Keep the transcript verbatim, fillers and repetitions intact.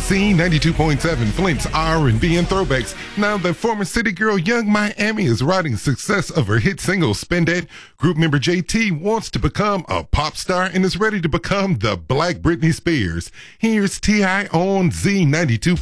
Z ninety-two point seven, Flint's R and B and throwbacks. Now the former city girl Young Miami is riding the success of her hit single Spend It. Group member J T wants to become a pop star and is ready to become the Black Britney Spears. Here's T I on Z ninety-two.